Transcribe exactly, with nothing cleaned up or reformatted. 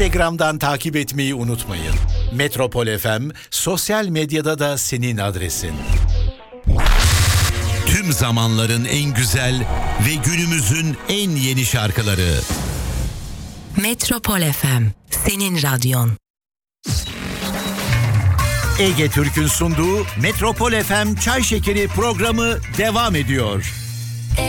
Instagram'dan takip etmeyi unutmayın. Metropol F M, sosyal medyada da senin adresin. Tüm zamanların en güzel ve günümüzün en yeni şarkıları. Metropol F M, senin radyon. Ege Türk'ün sunduğu Metropol F M Çay Şekeri programı devam ediyor.